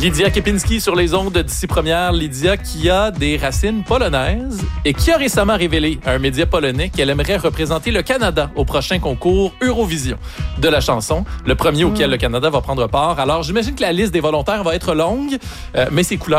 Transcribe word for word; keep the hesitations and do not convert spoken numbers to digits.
Lydia Kepinski sur les ondes d'ici première. Lydia qui a des racines polonaises et qui a récemment révélé à un média polonais qu'elle aimerait représenter le Canada au prochain concours Eurovision de la chanson, le premier auquel mmh. le Canada va prendre part. Alors, j'imagine que la liste des volontaires va être longue, euh, mais ses couleurs